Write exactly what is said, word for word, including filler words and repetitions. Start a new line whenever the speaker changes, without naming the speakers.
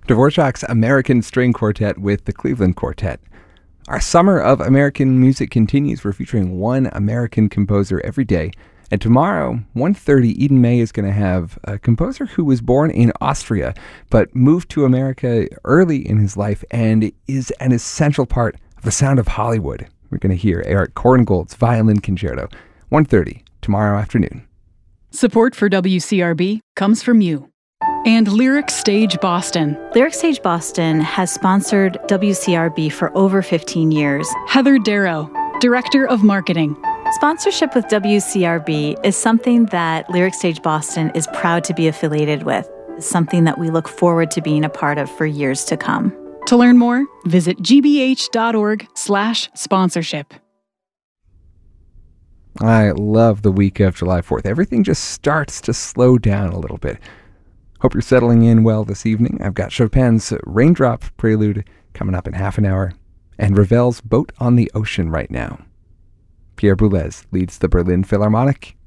Dvorak's American String Quartet with the Cleveland Quartet. Our summer of American music continues. We're featuring one American composer every day. And tomorrow, one thirty, Eden May is going to have a composer who was born in Austria, but moved to America early in his life and is an essential part of the sound of Hollywood. We're going to hear Eric Korngold's Violin Concerto, one thirty, tomorrow afternoon.
Support for W C R B comes from you. And Lyric Stage Boston.
Lyric Stage Boston has sponsored W C R B for over fifteen years.
Heather Darrow, Director of Marketing.
Sponsorship with W C R B is something that Lyric Stage Boston is proud to be affiliated with. It's something that we look forward to being a part of for years to come.
To learn more, visit gbh.org slash sponsorship.
I love the week of July fourth. Everything just starts to slow down a little bit. Hope you're settling in well this evening. I've got Chopin's Raindrop Prelude coming up in half an hour, and Ravel's Boat on the Ocean right now. Pierre Boulez leads the Berlin Philharmonic.